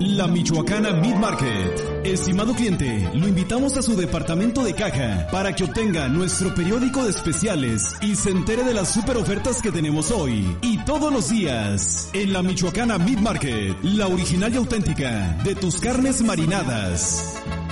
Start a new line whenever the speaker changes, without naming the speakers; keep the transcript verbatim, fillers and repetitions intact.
La Michoacana Meat Market. Estimado cliente, lo invitamos a su departamento de caja para que obtenga nuestro periódico de especiales y se entere de las super ofertas que tenemos hoy y todos los días. En La Michoacana Meat Market, la original y auténtica de tus carnes marinadas.